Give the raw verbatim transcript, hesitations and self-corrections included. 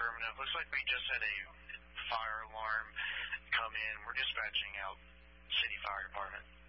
affirmative. Looks like we just had a fire alarm come in. We're dispatching out City Fire Department.